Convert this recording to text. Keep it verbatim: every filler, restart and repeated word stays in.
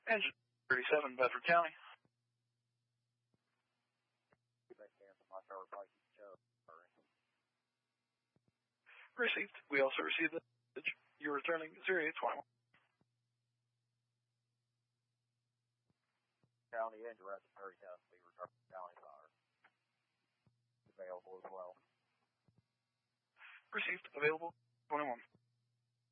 Engine thirty-seven, Bedford County. Received. We also received the message. You're returning zero eight twenty-one. County and direct Perry County, we return County Fire. Available as well. Received. Available twenty-one.